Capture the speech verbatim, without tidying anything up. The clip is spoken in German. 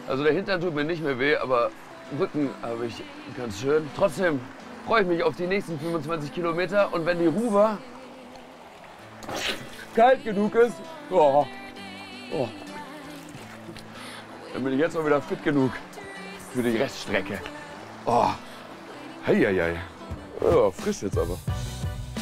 Also der Hintern tut mir nicht mehr weh, aber Rücken habe ich ganz schön. Trotzdem freue ich mich auf die nächsten fünfundzwanzig Kilometer. Und wenn die Ruwer kalt genug ist, oh, oh, dann bin ich jetzt auch wieder fit genug für die Reststrecke. Oh, hei, hei, hei. Oh, frisch jetzt aber.